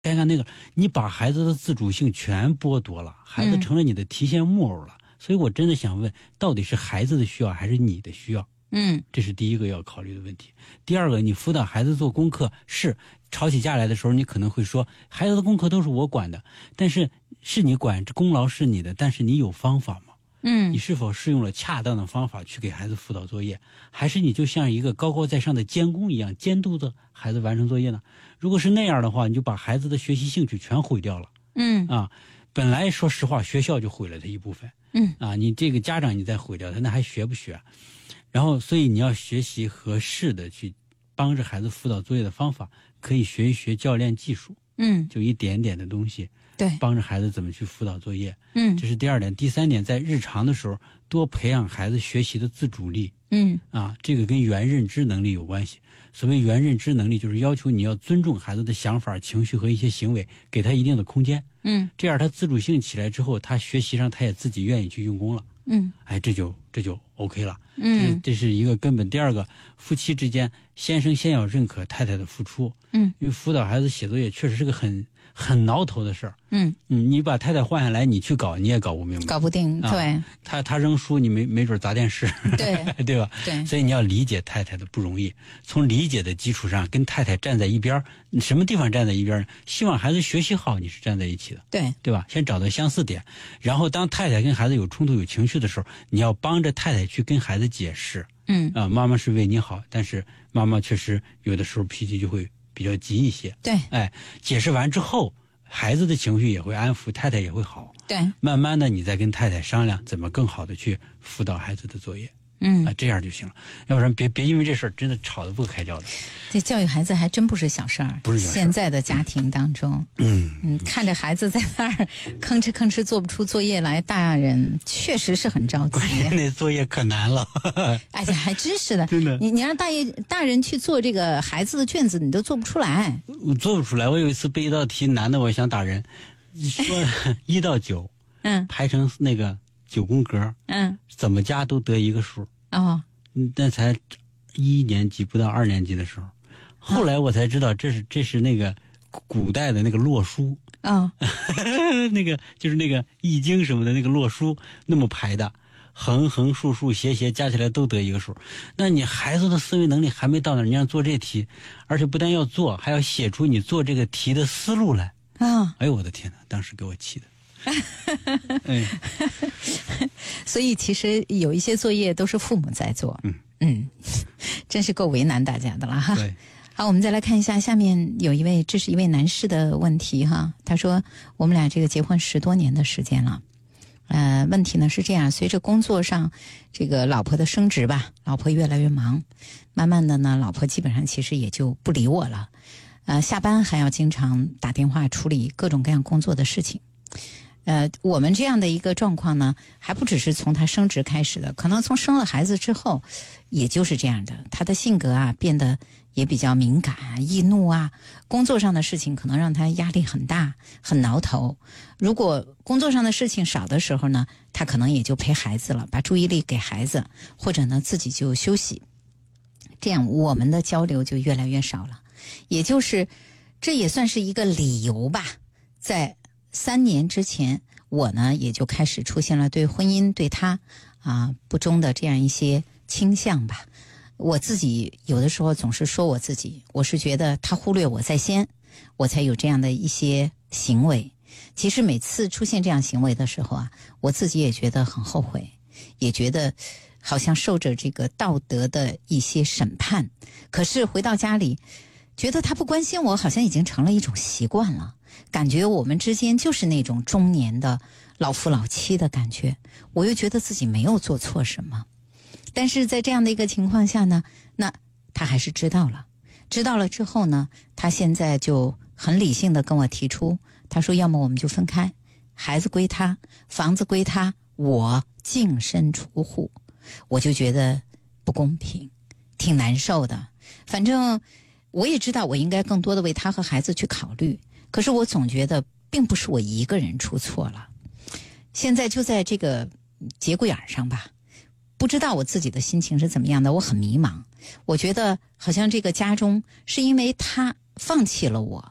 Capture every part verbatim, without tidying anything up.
该干那个，你把孩子的自主性全剥夺了，孩子成了你的提线木偶了。嗯、所以我真的想问，到底是孩子的需要还是你的需要？ 嗯， 这是第一个要考虑的问题。第二个，你辅导孩子做功课，是吵起架来的时候，你可能会说孩子的功课都是我管的，但是是你管，这功劳是你的，但是你有方法吗？ 嗯， 你是否适用了恰当的方法去给孩子辅导作业，还是你就像一个高高在上的监工一样监督着孩子完成作业呢？如果是那样的话，你就把孩子的学习兴趣全毁掉了。 嗯啊，本来说实话，学校就毁了他一部分。 嗯啊，你这个家长你再毁掉他，那还学不学？然后，所以你要学习合适的去帮着孩子辅导作业的方法，可以学一学教练技术。 嗯， 就一点点的东西。 对， 帮着孩子怎么去辅导作业， 嗯， 这是第二点。第三点，在日常的时候多培养孩子学习的自主力， 嗯， 啊，这个跟原认知能力有关系。所谓原认知能力，就是要求你要尊重孩子的想法、情绪和一些行为，给他一定的空间， 嗯， 这样他自主性起来之后，他学习上他也自己愿意去用功了， 嗯， 哎，这就这就 OK 了， 嗯， 这是一个根本。第二个，夫妻之间，先生先要认可太太的付出， 嗯， 因为辅导孩子写作业确实是个很很挠头的事儿， 嗯嗯，你把太太换下来，你去搞，你也搞不明白， 搞不定，对， 啊、他他扔书，你没没准砸电视， 对对吧？ 对， 所以你要理解太太的不容易，从理解的基础上跟太太站在一边，你什么地方站在一边呢？希望孩子学习好，你是站在一起的， 对对吧？先找到相似点，然后当太太跟孩子有冲突、有情绪的时候，你要帮着太太去跟孩子解释， 嗯啊、呃，妈妈是为你好，但是妈妈确实有的时候脾气就会比较急一些， 对， 哎，解释完之后。孩子的情绪也会安抚，太太也会好。 对， 慢慢的，你再跟太太商量怎么更好的去辅导孩子的作业。 嗯啊，这样就行了。要不然别别因为这事儿真的吵得不可开交的。 这教育孩子还真不是小事儿， 不是小事儿。 现在的家庭当中， 嗯嗯，看着孩子在那儿吭哧吭哧做不出作业来，大人确实是很着急。 关键那作业可难了。 哎呀，还真是的， 真的。 你你让大爷大人去做这个孩子的卷子，你都做不出来。 我做不出来。我有一次背一道题难的，我想打人。说一到九， 嗯， 排成那个九宫格， 嗯， 怎么加都得一个数。 哦， 那才一年级不到二年级的时候，后来我才知道这是这是那个古代的那个洛书啊、哦， 那个就是那个易经什么的那个洛书那么排的，横横竖竖斜斜加起来都得一个数。那你孩子的思维能力还没到那儿，你让做这题，而且不但要做，还要写出你做这个题的思路来啊！哦、 哎呦我的天哪，当时给我气的。哎， 所以其实有一些作业都是父母在做， 嗯嗯，真是够为难大家的了哈。 对， 好，我们再来看一下，下面有一位，这是一位男士的问题哈。他说，我们俩这个结婚十多年的时间了，呃，问题呢是这样，随着工作上这个老婆的升职吧，老婆越来越忙，慢慢的呢，老婆基本上其实也就不理我了。呃，下班还要经常打电话处理各种各样工作的事情。呃，我们这样的一个状况呢，还不只是从他升职开始的，可能从生了孩子之后，也就是这样的。他的性格啊，变得也比较敏感啊、易怒啊，工作上的事情可能让他压力很大，很挠头。如果工作上的事情少的时候呢，他可能也就陪孩子了，把注意力给孩子，或者呢自己就休息。这样我们的交流就越来越少了。也就是这也算是一个理由吧。在三年之前，我呢也就开始出现了对婚姻对他啊不忠的这样一些倾向吧。我自己有的时候总是说我自己，我是觉得他忽略我在先，我才有这样的一些行为。其实每次出现这样行为的时候啊，我自己也觉得很后悔，也觉得好像受着这个道德的一些审判。可是回到家里，觉得他不关心我，好像已经成了一种习惯了，感觉我们之间就是那种中年的老夫老妻的感觉。我又觉得自己没有做错什么，但是在这样的一个情况下呢，那他还是知道了。知道了之后呢，他现在就很理性的跟我提出，他说要么我们就分开，孩子归他，房子归他，我净身出户。我就觉得不公平，挺难受的。反正我也知道我应该更多的为他和孩子去考虑，可是我总觉得并不是我一个人出错了。现在就在这个节骨眼上吧，不知道我自己的心情是怎么样的，我很迷茫。我觉得好像这个家中是因为他放弃了我，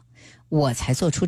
我才做出